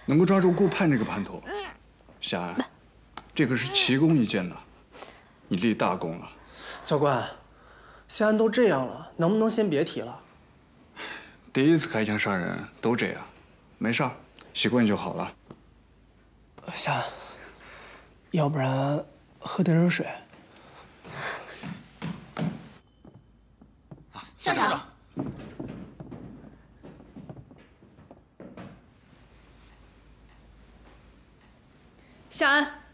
能够抓住顾盼这个叛徒，夏安，这可是奇功一件呐，你立大功了。 教官，夏安都这样了，能不能先别提了？ 第一次开枪杀人都这样，没事儿，习惯就好了。 夏安，要不然喝点热水。 校长。 夏安，